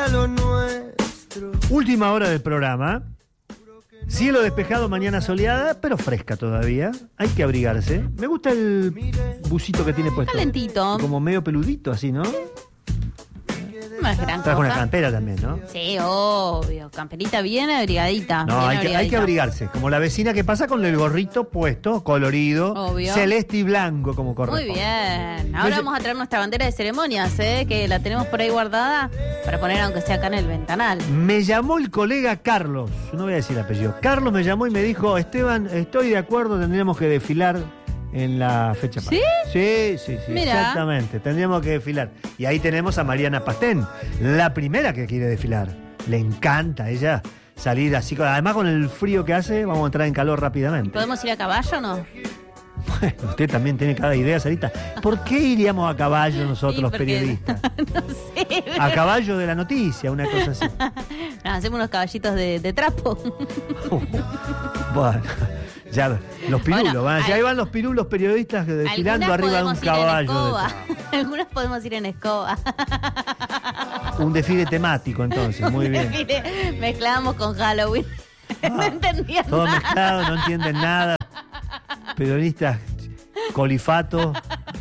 sería lo nuestro. Última hora del programa. Cielo despejado, mañana soleada, pero fresca todavía. Hay que abrigarse. Me gusta el busito que tiene puesto. Calentito. Como medio peludito, así, ¿no? No es gran Trajo cosa. una campera también, ¿no? Sí, obvio. Camperita bien abrigadita. No, bien hay que abrigadita. abrigarse. Como la vecina que pasa con el gorrito puesto, colorido, Obvio. celeste y blanco, como corresponde. Muy bien. Ahora vamos a traer nuestra bandera de ceremonias, que la tenemos por ahí guardada para poner aunque sea acá en el ventanal. Me llamó el colega Carlos, no voy a decir el apellido. Carlos me llamó y me dijo, Esteban, estoy de acuerdo, tendríamos que desfilar en la fecha patria. ¿Sí? Sí, Mirá. exactamente, tendríamos que desfilar. Y ahí tenemos a Mariana Pastén, la primera que quiere desfilar. Le encanta a ella salir así, además con el frío que hace, vamos a entrar en calor rápidamente. ¿Podemos ir a caballo o no? Bueno, usted también tiene cada idea, Sarita. ¿Por qué iríamos a caballo nosotros Sí, los porque- periodistas? No sé. A caballo de la noticia, una cosa así. No, hacemos unos caballitos de trapo. Bueno, ya los pirulos, Bueno, van, ya ahí van los pirulos periodistas desfilando Algunas arriba de un podemos ir en caballo. escoba. Algunas podemos ir en escoba. Un desfile temático, entonces, muy bien. Mire, mezclamos con Halloween. No entendían Todo nada. mezclado, no entienden nada. Periodistas colifato.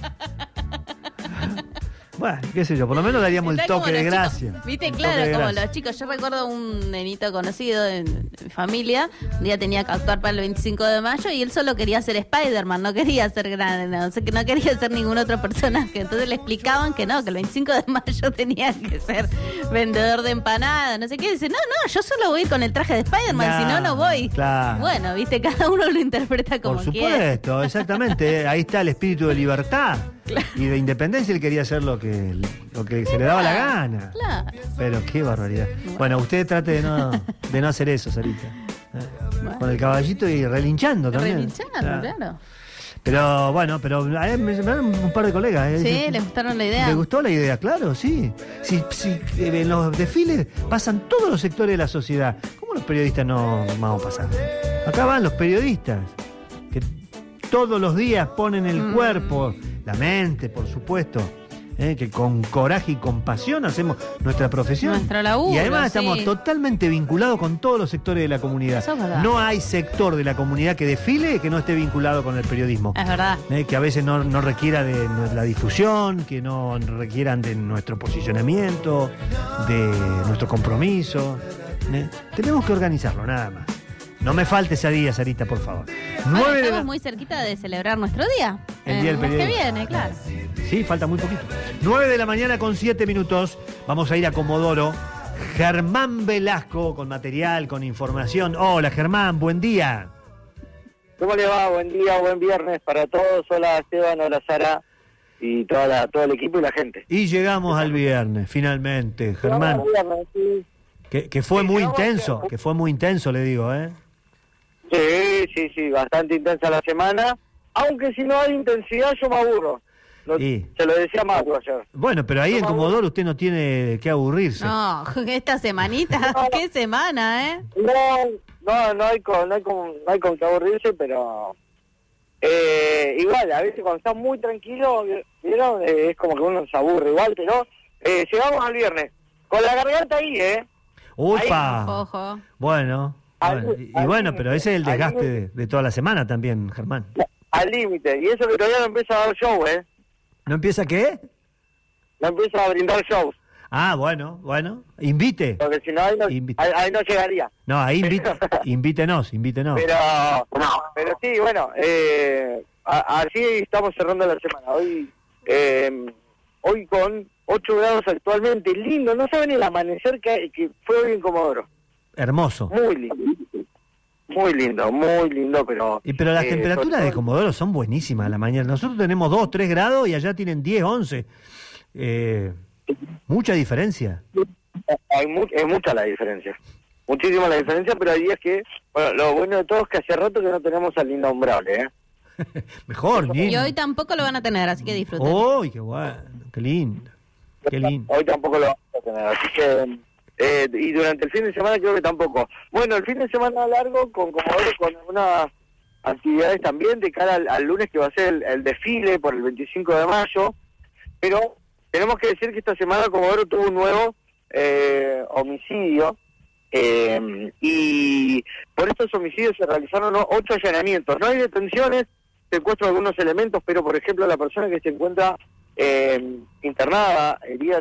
Bueno, qué sé yo, por lo menos daríamos el Está como toque de los gracia. chicos, Viste, El claro, toque de como gracia. los chicos. Yo recuerdo un nenito conocido en mi familia. Un día tenía que actuar para el 25 de mayo y él solo quería ser Spider-Man, no quería ser grande, no quería ser ningún otro personaje. Entonces le explicaban que no, que el 25 de mayo tenía que ser vendedor de empanadas, no sé qué. Dice, no, yo solo voy con el traje de Spider-Man, Nah, si no, no voy. claro. Bueno, viste, cada uno lo interpreta como Por quiere. supuesto, exactamente. Ahí está el espíritu de libertad y de independencia. Él quería hacer lo que se le daba la gana. Claro. Pero qué barbaridad. Bueno, usted trate de no hacer eso, Sarita. Con el caballito y relinchando también. Relinchando, claro. Pero bueno, a él me llamaron un par de colegas. Sí, ¿les gustaron la idea? ¿Le gustó la idea? Claro, sí. Si en los desfiles pasan todos los sectores de la sociedad, ¿cómo los periodistas no vamos a pasar? Acá van los periodistas, que todos los días ponen el cuerpo, la mente, por supuesto, que con coraje y compasión hacemos nuestra profesión. Nuestro laburo, y además sí. estamos totalmente vinculados con todos los sectores de la comunidad. Eso es verdad. No hay sector de la comunidad que desfile que no esté vinculado con el periodismo. Es verdad. Que a veces no requiera de la difusión, que no requieran de nuestro posicionamiento, de nuestro compromiso. Tenemos que organizarlo, nada más. No me falte ese día, Sarita, por favor. Bueno, 9 de estamos la... muy cerquita de celebrar nuestro día. El día del mes que periodista. viene, claro. Sí, falta muy poquito. 9 de la mañana con 7 minutos. Vamos a ir a Comodoro. Germán Velasco con material, con información. Hola, Germán, buen día. ¿Cómo le va? Buen día, buen viernes para todos. Hola Esteban, hola Sara y todo el equipo y la gente. Y llegamos al viernes, finalmente, Germán. Hola, viernes, sí. Que fue Sí, muy llegamos intenso, bien. que fue muy intenso, le digo, ¿eh? Sí, bastante intensa la semana. Aunque si no hay intensidad yo me aburro. Sí. Se lo decía Mauro ayer. Bueno, pero ahí en Comodoro usted no tiene que aburrirse. No, esta semanita, qué semana, ¿eh? No hay con qué aburrirse, pero igual, a veces cuando está muy tranquilo, ¿vieron? Es como que uno se aburre igual, pero llegamos al viernes. Con la garganta ahí, ¡Upa! Ojo. Bueno, y bueno, pero ese es el desgaste de toda la semana también, Germán. Al límite. Y eso que todavía no empieza a dar show, ¿No empieza qué? No empieza a brindar shows. Ah, bueno, invite. Porque si no, ahí no llegaría. No, ahí invítenos. Pero sí, bueno, así estamos cerrando la semana. Hoy con 8 grados actualmente, lindo. No saben el amanecer que fue hoy en Comodoro. Hermoso. Muy lindo, pero... Pero las temperaturas de Comodoro son buenísimas a la mañana. Nosotros tenemos 2, 3 grados y allá tienen 10, 11. Mucha diferencia. Es mucha la diferencia. Muchísima la diferencia, pero hay días que... Bueno, lo bueno de todo es que hace rato que no tenemos al innombrable, Mejor, Y lindo. hoy tampoco lo van a tener, así que disfruten. ¡Uy, qué bueno! ¡Qué lindo! ¡Qué lindo! Hoy tampoco lo vamos a tener, así que... y durante el fin de semana creo que tampoco. Bueno, el fin de semana largo con Comodoro, con algunas actividades también de cara al lunes que va a ser el desfile por el 25 de mayo, pero tenemos que decir que esta semana Comodoro tuvo un nuevo homicidio, y por estos homicidios se realizaron 8 allanamientos. No hay detenciones, se encuentran algunos elementos, pero por ejemplo la persona que se encuentra internada, herida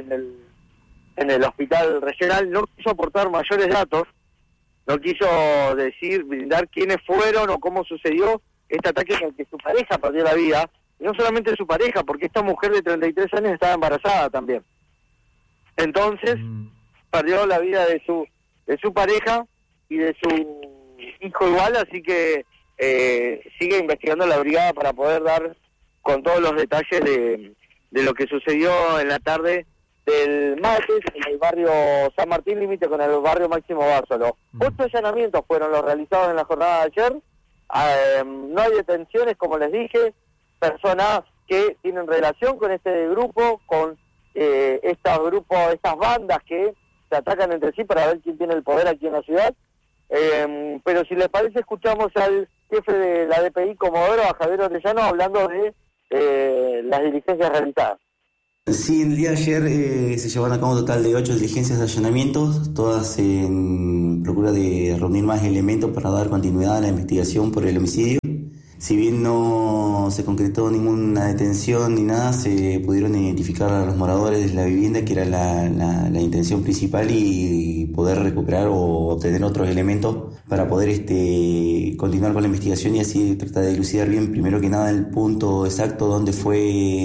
en el hospital regional, no quiso aportar mayores datos, no quiso brindar quiénes fueron o cómo sucedió este ataque en el que su pareja perdió la vida, y no solamente su pareja, porque esta mujer de 33 años estaba embarazada también. Entonces, perdió la vida de su pareja y de su hijo igual, así que sigue investigando la brigada para poder dar con todos los detalles de lo que sucedió en la tarde del martes en el barrio San Martín, límite con el barrio Máximo Bárzalo. 8 allanamientos fueron los realizados en la jornada de ayer. No hay detenciones, como les dije, personas que tienen relación con este grupo, con estas bandas que se atacan entre sí para ver quién tiene el poder aquí en la ciudad. Pero si les parece, escuchamos al jefe de la DPI Comodoro, a Javier Orellano, hablando de las diligencias realizadas. Sí, el día de ayer se llevaron a cabo un total de 8 diligencias de allanamientos, todas en procura de reunir más elementos para dar continuidad a la investigación por el homicidio. Si bien no se concretó ninguna detención ni nada, se pudieron identificar a los moradores de la vivienda, que era la intención principal, y poder recuperar o obtener otros elementos para poder continuar con la investigación y así tratar de dilucidar bien, primero que nada, el punto exacto donde fue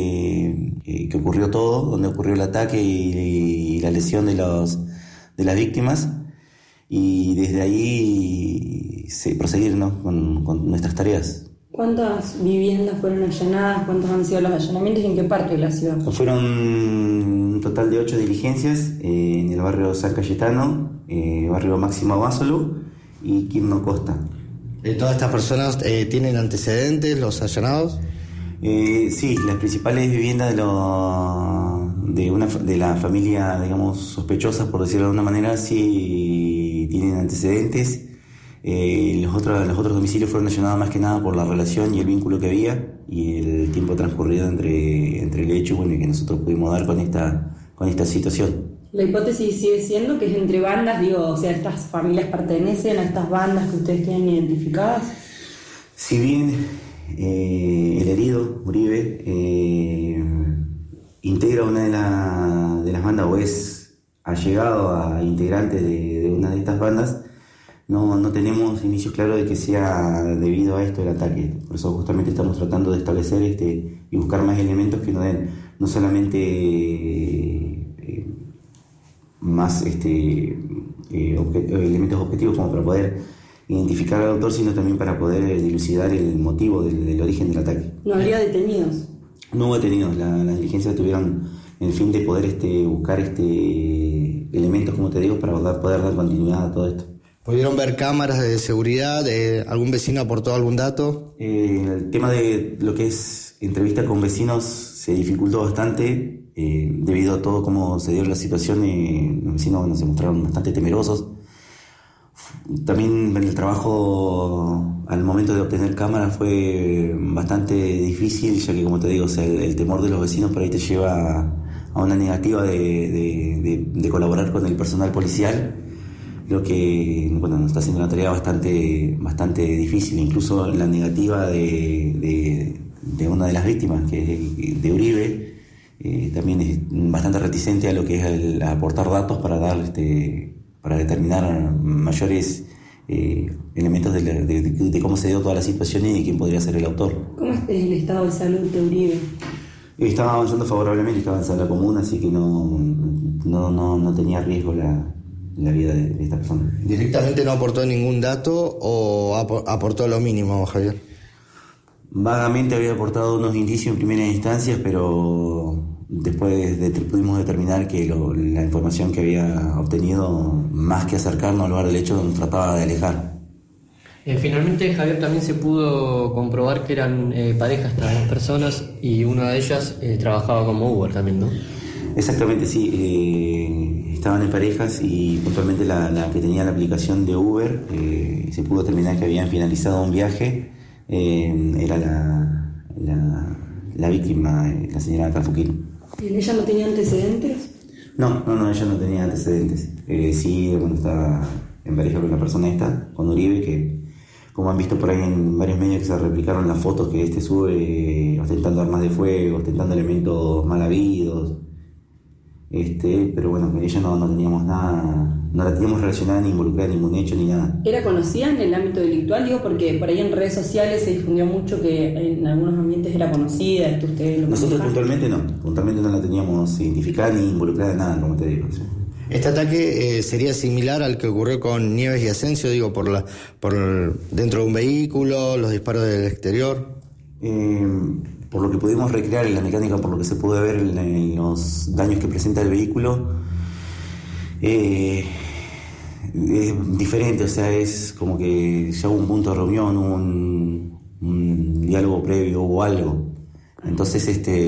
que ocurrió todo, donde ocurrió el ataque y la lesión de las víctimas, y desde ahí proseguir, ¿no?, con nuestras tareas. ¿Cuántas viviendas fueron allanadas? ¿Cuántos han sido los allanamientos y en qué parte de la ciudad? Fueron un total de 8 diligencias en el barrio San Cayetano, barrio Máximo Bárzalo y Quirno Costa. ¿Todas estas personas tienen antecedentes, los allanados? Sí, las principales viviendas de la familia, digamos, sospechosa, por decirlo de alguna manera, sí tienen antecedentes. Los otros domicilios fueron allanados más que nada por la relación y el vínculo que había y el tiempo transcurrido entre el hecho y que nosotros pudimos dar con esta situación. La hipótesis sigue siendo que es entre bandas, o sea, estas familias pertenecen a estas bandas que ustedes tienen identificadas. Si bien el herido, Uribe, integra una de las bandas o es allegado a integrantes de una de estas bandas, no tenemos indicios claros de que sea debido a esto el ataque. Por eso justamente estamos tratando de establecer y buscar más elementos que nos den no solamente más elementos objetivos como para poder identificar al autor, sino también para poder dilucidar el motivo del origen del ataque. ¿No habría detenidos? No hubo detenidos. Las diligencias tuvieron el fin de poder buscar elementos, como te digo, para poder dar continuidad a todo esto. ¿Pudieron ver cámaras de seguridad? ¿Algún vecino aportó algún dato? El tema de lo que es entrevista con vecinos se dificultó bastante debido a todo cómo se dio la situación. Los vecinos se mostraron bastante temerosos. También el trabajo al momento de obtener cámaras fue bastante difícil, ya que, como te digo, el temor de los vecinos por ahí te lleva a una negativa de colaborar con el personal policial, lo que nos está haciendo una tarea bastante difícil. Incluso la negativa de una de las víctimas, que es de Uribe, también es bastante reticente a lo que es a aportar datos para dar para determinar mayores elementos de cómo se dio toda la situación y de quién podría ser el autor. ¿Cómo es el estado de salud de Uribe? Estaba avanzando favorablemente, estaba en sala común, así que no tenía riesgo la vida de esta persona. ¿Directamente no aportó ningún dato o aportó lo mínimo, Javier? Vagamente había aportado unos indicios en primeras instancias, pero después pudimos determinar que la información que había obtenido, más que acercarnos al lugar del hecho, nos trataba de alejar. Finalmente, Javier, también se pudo comprobar que eran parejas estas dos personas y una de ellas trabajaba como Uber también, ¿no? Exactamente, sí. Estaban en parejas y puntualmente la que tenía la aplicación de Uber, se pudo determinar que habían finalizado un viaje. Era la víctima, la señora Trafuquín. ¿Y ella no tenía antecedentes? No, ella no tenía antecedentes. Sí, bueno, estaba en pareja con la persona esta, con Uribe, que como han visto por ahí en varios medios que se replicaron las fotos que este sube, ostentando armas de fuego, ostentando elementos mal habidos. Pero bueno, con ella no teníamos nada, no la teníamos relacionada ni involucrada en ningún hecho ni nada. ¿Era conocida en el ámbito delictual? Digo, porque por ahí en redes sociales se difundió mucho que en algunos ambientes era conocida, esto ustedes lo Nosotros manejan. puntualmente no la teníamos identificada ni involucrada en nada, como te digo. ¿Sí? Este ataque sería similar al que ocurrió con Nieves y Asensio, digo, por dentro de un vehículo, los disparos del exterior. Por lo que pudimos recrear en la mecánica, por lo que se pudo ver en los daños que presenta el vehículo, es diferente, o sea, es como que ya hubo un punto de reunión, hubo un diálogo previo, hubo algo. Entonces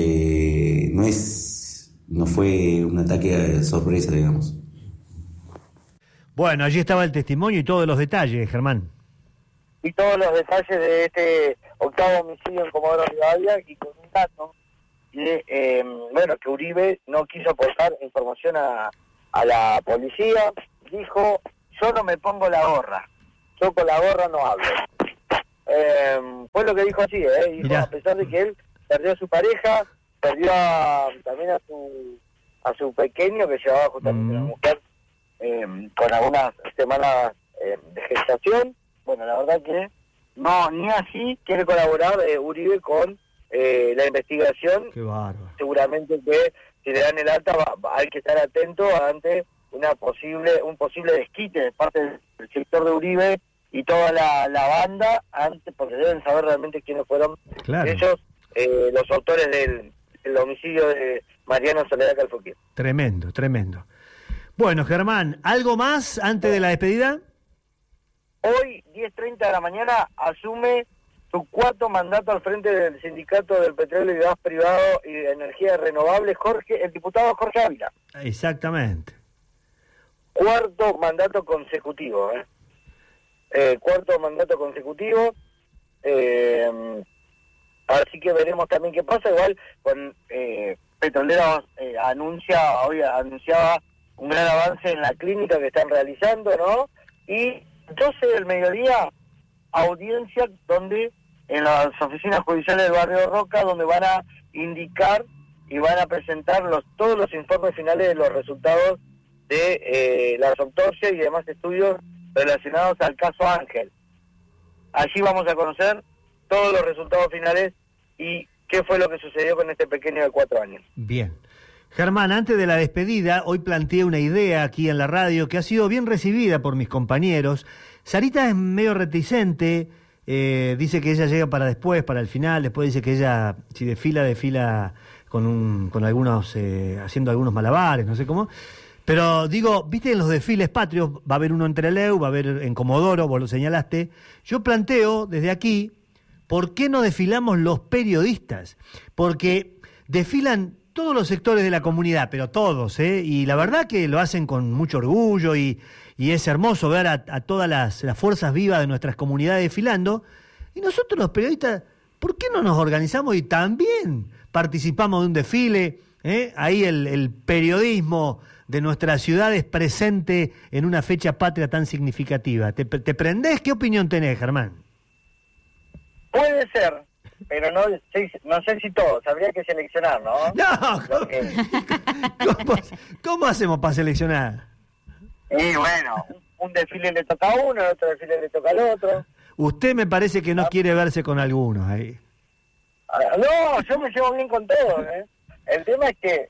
no fue un ataque de sorpresa, digamos. Bueno, allí estaba el testimonio y todos los detalles, Germán. Y todos los detalles de este octavo homicidio en Comodoro Rivadavia, y con un dato que, que Uribe no quiso aportar información a la policía. Dijo: yo no me pongo la gorra, yo con la gorra no hablo. Fue lo que dijo así, dijo, Mirá. a pesar de que él perdió a su pareja, perdió también a su pequeño, que llevaba justamente una mujer con algunas semanas de gestación. Bueno, la verdad que no, ni así quiere colaborar Uribe con la investigación. Qué bárbaro. Seguramente que si le dan el alta hay que estar atento ante un posible desquite de parte del sector de Uribe y toda la banda, antes, porque deben saber realmente quiénes fueron ellos, los autores del homicidio de Mariano Soledad Calfuquín. Tremendo. Bueno, Germán, ¿algo más antes de la despedida? Hoy, 10:30 de la mañana, asume su cuarto mandato al frente del Sindicato del Petróleo y Gas Privado y de Energía Renovable, el diputado Jorge Ávila. Exactamente. Cuarto mandato consecutivo, cuarto mandato consecutivo. Así que veremos también qué pasa. Igual con Petroleros anunciaba un gran avance en la clínica que están realizando, ¿no? Y 12 del mediodía, audiencia donde en las oficinas judiciales del barrio Roca, donde van a indicar y van a presentar todos los informes finales de los resultados de las autopsias y demás estudios relacionados al caso Ángel. Allí vamos a conocer todos los resultados finales y qué fue lo que sucedió con este pequeño de 4 años. Bien. Germán, antes de la despedida, hoy planteé una idea aquí en la radio que ha sido bien recibida por mis compañeros. Sarita es medio reticente, dice que ella llega para después, para el final, después dice que ella, si desfila con algunos, haciendo algunos malabares, no sé cómo. Pero digo, viste, en los desfiles patrios va a haber uno en Trelew, va a haber en Comodoro, vos lo señalaste. Yo planteo desde aquí, ¿por qué no desfilamos los periodistas? Porque desfilan todos los sectores de la comunidad, pero todos, y la verdad que lo hacen con mucho orgullo y es hermoso ver a todas las fuerzas vivas de nuestras comunidades desfilando. Y nosotros los periodistas, ¿por qué no nos organizamos y también participamos de un desfile? Ahí el periodismo de nuestras ciudades presente en una fecha patria tan significativa. ¿Te prendés? ¿Qué opinión tenés, Germán? Puede ser, pero no sé si todos, habría que seleccionar, ¿no? ¿Cómo hacemos para seleccionar? Y bueno, un desfile le toca a uno, otro desfile le toca al otro. Usted me parece que no quiere verse con algunos ahí. No, yo me llevo bien con todos, El tema es que,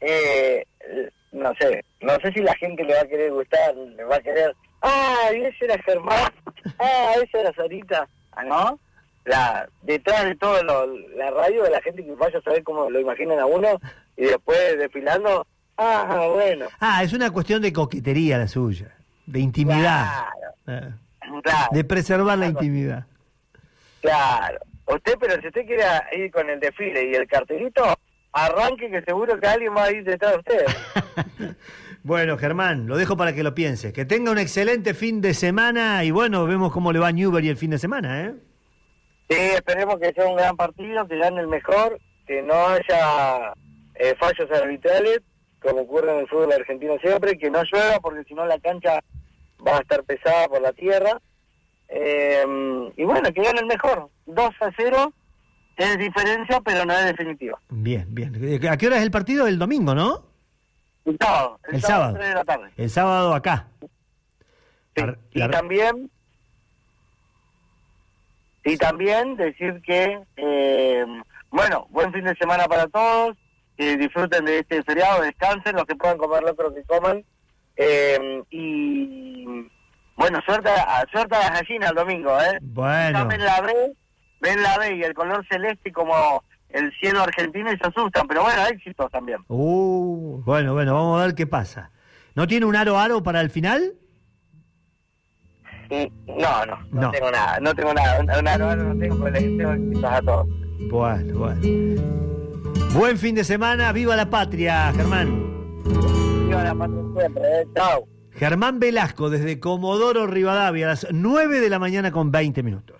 no sé si la gente le va a querer gustar, le va a querer, y ese era Germán, esa era Sarita, ¿no? Detrás de todo la radio de la gente que vaya a saber cómo lo imaginan a uno y después desfilando, bueno. Es una cuestión de coquetería la suya, de intimidad, claro. De preservar la intimidad. Claro. Pero si usted quiere ir con el desfile y el cartelito, arranque que seguro que alguien va a ir detrás de usted. Bueno, Germán, lo dejo para que lo piense. Que tenga un excelente fin de semana y bueno, vemos cómo le va a Newbery el fin de semana, Sí, esperemos que sea un gran partido, que gane el mejor, que no haya fallos arbitrales como ocurre en el fútbol argentino siempre, que no llueva porque si no la cancha va a estar pesada por la tierra. Y bueno, que gane el mejor. 2-0 es diferencia, pero no es definitiva. Bien. ¿A qué hora es el partido? El domingo, ¿no? El sábado. 3 de la tarde. El sábado acá. Sí. Y también decir que, bueno, buen fin de semana para todos, que disfruten de este feriado, descansen, los que puedan comer locro que coman, y bueno, suerte a las gallinas el domingo, Bueno. Ya ven la B y el color celeste como el cielo argentino y se asustan, pero bueno, éxitos también. Bueno, vamos a ver qué pasa. ¿No tiene un aro para el final? No tengo nada, no tengo, pues les deseo éxitos a todos. Bueno. Buen fin de semana, viva la patria, Germán. Viva la patria siempre, chao. Germán Velasco desde Comodoro Rivadavia a las 9 de la mañana con 20 minutos.